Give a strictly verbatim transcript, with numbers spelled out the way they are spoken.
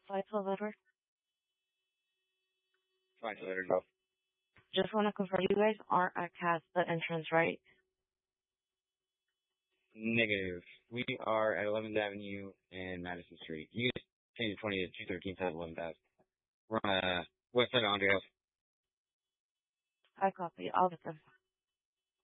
five twelve Edward. Fine, so let her go. Just want to confirm, you guys aren't at Castle entrance, right? Negative. We are at eleventh Avenue and Madison Street. You just change the twenty to two thirteen to eleventh Avenue. We're on uh, west side of Andre House. I copy. All the time.